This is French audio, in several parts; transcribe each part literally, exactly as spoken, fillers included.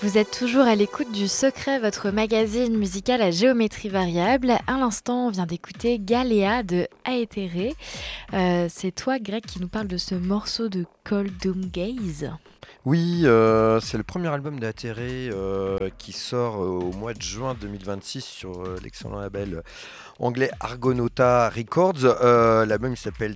Vous êtes toujours à l'écoute du Secret, votre magazine musical à géométrie variable. À l'instant, on vient d'écouter Galéa de Aethéré. Euh, c'est toi, Greg, qui nous parle de ce morceau de Cold Doom Gaze. Oui, euh, c'est le premier album d'Aethéré euh, qui sort euh, au mois de juin deux mille vingt-six sur euh, l'excellent label anglais Argonauta Records. Euh, l'album il s'appelle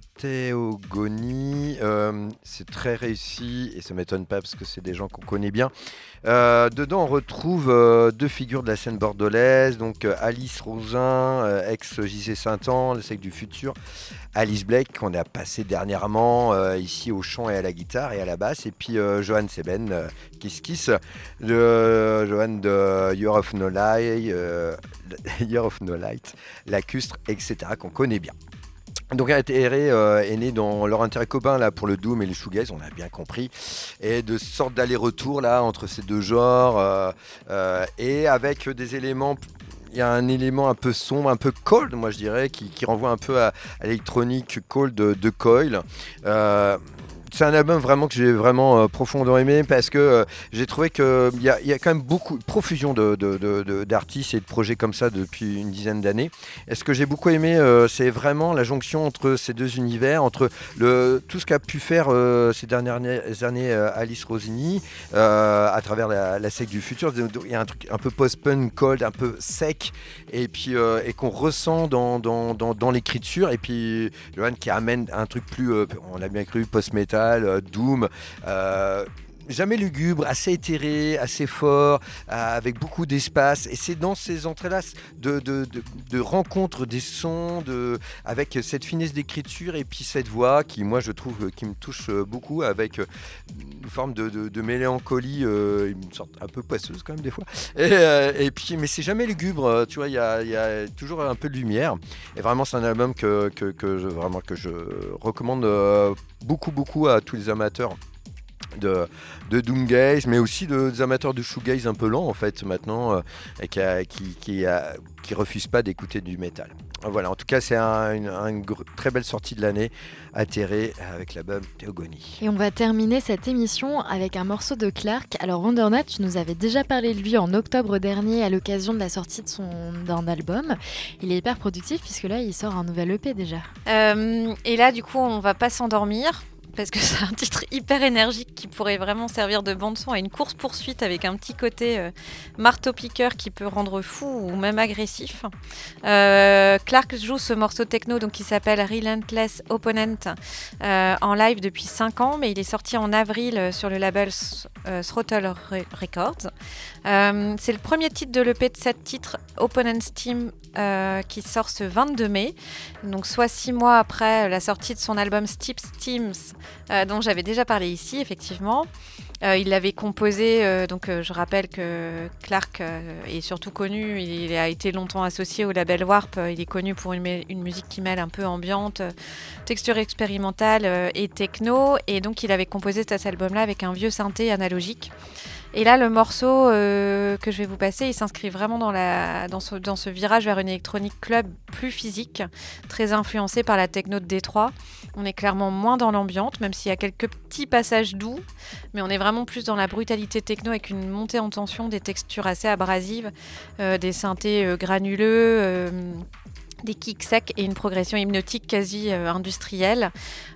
Théogonie. Euh, c'est très réussi et ça m'étonne pas parce que c'est des gens qu'on connaît bien. Euh, dedans, on retrouve euh, deux figures de la scène bordelaise, donc euh, Alice Rosin, euh, ex-J C Saint-An, le siècle du futur, Alice Blake, qu'on a passé dernièrement euh, ici au chant et à la guitare et à la basse, et puis euh, Johan Seben, euh, Kiss Kiss, le euh, Johan de Year of No Light, euh, Year of No Light, Lacustre, et cetera, qu'on connaît bien. Donc Aethéré euh, est né dans leur intérêt commun là pour le doom et le shoegaze, on a bien compris, et de sorte d'aller-retour là entre ces deux genres euh, euh, et avec des éléments. Il y a un élément un peu sombre, un peu cold, moi je dirais, qui, qui renvoie un peu à, à l'électronique cold de, de Coil. Euh, c'est un album vraiment que j'ai vraiment euh, profondément aimé parce que euh, j'ai trouvé qu'il y a, y a quand même beaucoup de profusion de, de, de, de, d'artistes et de projets comme ça depuis une dizaine d'années. Et ce que j'ai beaucoup aimé, euh, c'est vraiment la jonction entre ces deux univers, entre le, tout ce qu'a pu faire euh, ces dernières années euh, Alice Rosini euh, à travers la, la secte du futur. Il y a un truc un peu post-punk, cold, un peu sec et, puis, euh, et qu'on ressent dans, dans, dans, dans l'écriture. Et puis Johan qui amène un truc plus, euh, on l'a bien cru, post-metal, doom, euh, jamais lugubre, assez éthéré, assez fort, euh, avec beaucoup d'espace. Et c'est dans ces entrées-là de, de, de, de rencontre des sons, de, avec cette finesse d'écriture et puis cette voix qui, moi, je trouve, qui me touche beaucoup, avec une forme de, de, de mélancolie, euh, une sorte un peu poisseuse quand même des fois. Et, euh, et puis, mais c'est jamais lugubre, tu vois, il y a, y a toujours un peu de lumière. Et vraiment, c'est un album que, que, que, je, vraiment, que je recommande euh, beaucoup, beaucoup à tous les amateurs de, de doomgaze, mais aussi de, des amateurs de shoegaze un peu lent en fait maintenant, euh, et qui, a, qui, qui, a, qui refusent pas d'écouter du métal. Voilà, en tout cas c'est un, une, une gr- très belle sortie de l'année, Aethéré avec l'album Théogonie. Et on va terminer cette émission avec un morceau de Clark. Alors Wondernut, tu nous avais déjà parlé de lui en octobre dernier à l'occasion de la sortie de son, d'un album. Il est hyper productif puisque là il sort un nouvel E P déjà. Euh, et là du coup on va pas s'endormir, parce que c'est un titre hyper énergique qui pourrait vraiment servir de bande-son à une course-poursuite avec un petit côté euh, marteau-piqueur qui peut rendre fou ou même agressif. Euh, Clark joue ce morceau techno donc, qui s'appelle Relentless Opponent euh, en live depuis cinq ans, mais il est sorti en avril sur le label euh, Throttle Records. Euh, c'est le premier titre de l'E P de sept titres, Opponent's Team, euh, qui sort ce vingt-deux mai, donc soit six mois après la sortie de son album Steep's Teams, Euh, dont j'avais déjà parlé ici, effectivement. Euh, il l'avait composé, euh, donc euh, je rappelle que Clark euh, est surtout connu, il a été longtemps associé au label Warp, euh, il est connu pour une, mé- une musique qui mêle un peu ambiante, euh, texture expérimentale euh, et techno, et donc il avait composé cet album-là avec un vieux synthé analogique. Et là, le morceau euh, que je vais vous passer, il s'inscrit vraiment dans, la, dans, ce, dans ce virage vers une électronique club plus physique, très influencée par la techno de Détroit. On est clairement moins dans l'ambiance, même s'il y a quelques petits passages doux, mais on est vraiment plus dans la brutalité techno avec une montée en tension, des textures assez abrasives, euh, des synthés euh, granuleux, euh, des kicks secs et une progression hypnotique quasi euh, industrielle.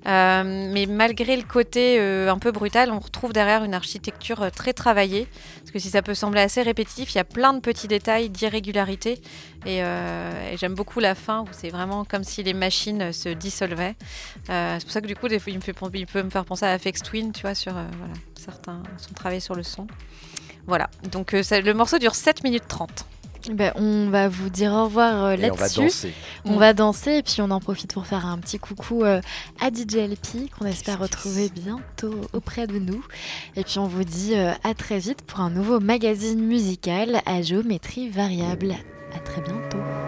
Euh, mais malgré le côté euh, un peu brutal, on retrouve derrière une architecture euh, très travaillée. Parce que si ça peut sembler assez répétitif, il y a plein de petits détails, d'irrégularités. Et, euh, et j'aime beaucoup la fin où c'est vraiment comme si les machines se dissolvaient. Euh, c'est pour ça que du coup, des fois, il, me fait, il peut me faire penser à Aphex Twin, tu vois, sur euh, voilà, certains son travail sur le son. Voilà, donc euh, ça, le morceau dure sept minutes trente. Ben, on va vous dire au revoir euh, Et là-dessus. on va danser. On Mm. va danser et puis on en profite pour faire un petit coucou euh, à D J L P qu'on espère retrouver bientôt auprès de nous. Et puis on vous dit euh, à très vite pour un nouveau magazine musical à géométrie variable. À très bientôt.